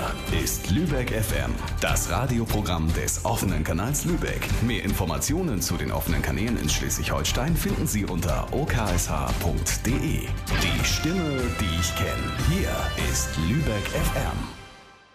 Hier ist Lübeck FM, das Radioprogramm des offenen Kanals Lübeck. Mehr Informationen zu den offenen Kanälen in Schleswig-Holstein finden Sie unter oksh.de. Die Stimme, die ich kenne. Hier ist Lübeck FM.